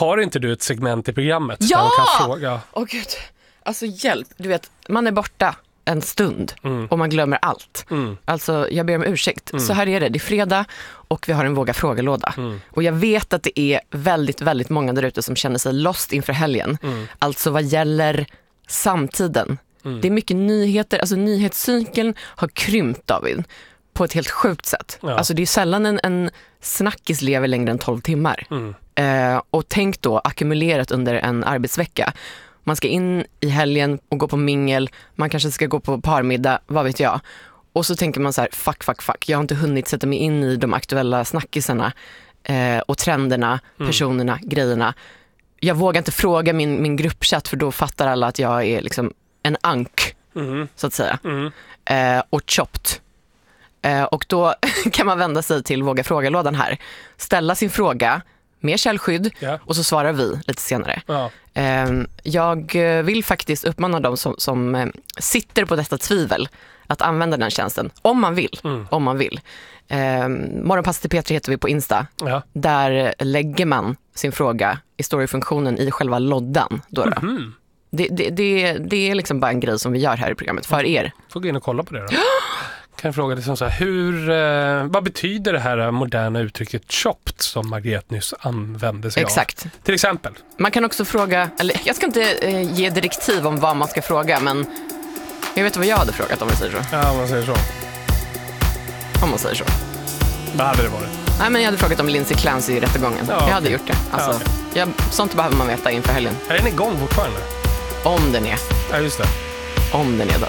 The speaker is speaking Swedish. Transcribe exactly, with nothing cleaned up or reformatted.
Har inte du ett segment i programmet? Ja! Där man kan fråga? Åh gud, alltså hjälp. Du vet, man är borta en stund mm. och man glömmer allt. Mm. Alltså, jag ber om ursäkt. Mm. Så här är det, det är fredag och vi har en våga frågelåda. Mm. Och jag vet att det är väldigt, väldigt många där ute som känner sig lost inför helgen. Mm. Alltså vad gäller samtiden. Mm. Det är mycket nyheter, alltså nyhetscykeln har krympt, David, på ett helt sjukt sätt. Ja. Alltså det är sällan en, en snackis lever längre än tolv timmar. Mm. Eh, och tänk då ackumulerat under en arbetsvecka. Man ska in i helgen och gå på mingel. Man kanske ska gå på parmiddag, vad vet jag. Och så tänker man så här, fuck, fuck, fuck. Jag har inte hunnit sätta mig in i de aktuella snackisarna eh, och trenderna, personerna, mm. grejerna. Jag vågar inte fråga min, min gruppchatt för då fattar alla att jag är liksom en ank, mm. så att säga. Mm. Eh, och chopped. Eh, och då kan man vända sig till Våga fråga-lådan här. Ställa sin fråga med källskydd yeah. och så svarar vi lite senare. Ja. Eh, jag vill faktiskt uppmana dem som, som eh, sitter på detta tvivel att använda den tjänsten. Om man vill. Mm. Om man vill. Eh, Morgonpass till P tre heter vi på Insta. Ja. Där lägger man sin fråga i storyfunktionen i själva loddan. Då då. Mm-hmm. Det, det, det, det är liksom bara en grej som vi gör här i programmet för er. Får gå in och kolla på det då. Kan jag fråga dig som så här, hur, eh, vad betyder det här moderna uttrycket chopped som Margret nyss använde sig Exakt. av? Till exempel. Man kan också fråga, eller jag ska inte eh, ge direktiv om vad man ska fråga, men jag vet vad jag hade frågat om man säger så. Ja, om man säger så. Om man säger så. Vad hade det varit? Nej, men jag hade frågat om Lindsay Clancy i rättegången. Ja, jag hade gjort det. Alltså, ja, okay. jag, sånt behöver man veta inför helgen. Är den igång fortfarande? Om den är. Ja, just det. Om den är, David.